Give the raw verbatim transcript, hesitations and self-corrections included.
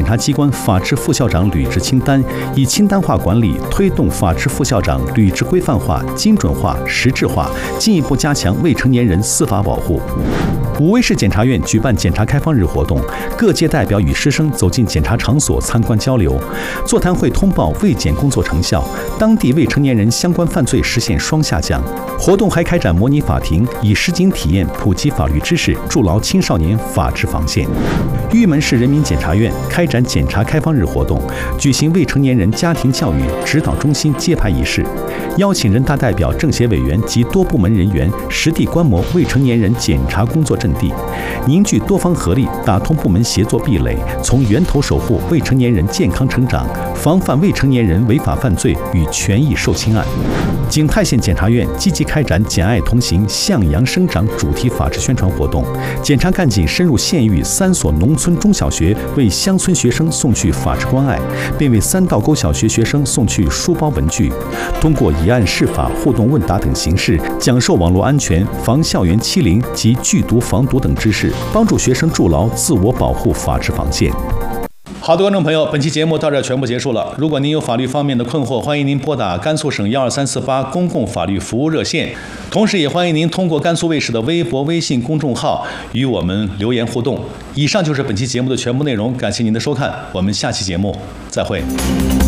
察机关法制副校长履职清单，以清单化管理推动法制副校长履职规范化、精准化、实质化，进一步加强未成年人司法保护。武威市检察院举办检察开放日活动，各界代表与师生走进检察场所参观交流。座谈会通报卫检工作成效，当地未成年人相关犯罪实现双下降。活动还开展模拟法庭，以实景体验普及法律知识，筑牢青少年法治防线。玉门市人民检察院开展检察开放日活动，举行未成年人家庭教育指导中心揭牌仪式，邀请人大代表、政协委员及多部门人员实地观摩未成年人检察工作阵地，凝聚多方合力，打通部门协作壁垒，从源头守护未成年人健康成长，防范未成年人违法犯罪与权益受侵案。景泰县检察院积极开展“简爱同行，向阳生长”主题法治宣传活动，检察干警深入县域三所农村中小学，为乡村学生送去法治关爱，并为三道沟小学学生送去书包文具。通过以案释法、互动问答等形式，讲授网络安全、防校园欺凌及剧毒防毒等知识，帮助学生筑牢自我保护法治防线。好的，观众朋友，本期节目到这儿全部结束了。如果您有法律方面的困惑，欢迎您拨打甘肃省幺二三四八公共法律服务热线，同时也欢迎您通过甘肃卫视的微博、微信公众号与我们留言互动。以上就是本期节目的全部内容，感谢您的收看，我们下期节目再会。